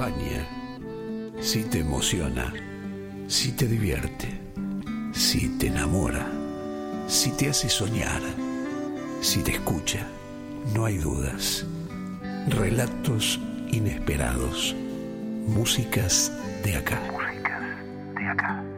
acompaña, si te emociona, si te divierte, si te enamora, si te hace soñar, si te escucha, no hay dudas. Relatos inesperados, músicas de acá. Músicas de acá.